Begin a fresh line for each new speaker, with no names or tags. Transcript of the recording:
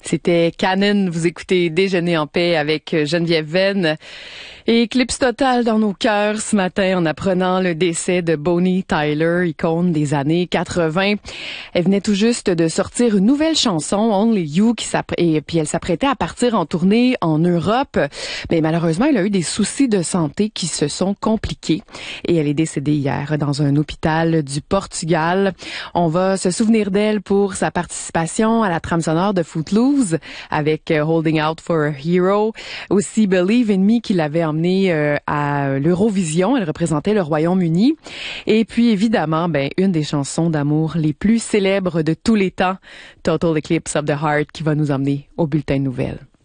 C'était Canon, vous écoutez Déjeuner en paix avec Geneviève Venn. Et éclipse totale dans nos cœurs ce matin en apprenant le décès de Bonnie Tyler, icône des années 80. Elle venait tout juste de sortir une nouvelle chanson, Only You, et puis elle s'apprêtait à partir en tournée en Europe. Mais malheureusement, elle a eu des soucis de santé qui se sont compliqués et elle est décédée hier dans un hôpital du Portugal. On va se souvenir d'elle pour sa participation à la trame sonore de Footloose avec Holding Out for a Hero. Aussi Believe in Me qui l'avait emmenée à l'Eurovision. Elle représentait le Royaume-Uni. Et puis évidemment, une des chansons d'amour les plus célèbres de tous les temps, Total Eclipse of the Heart, qui va nous emmener au bulletin de nouvelles.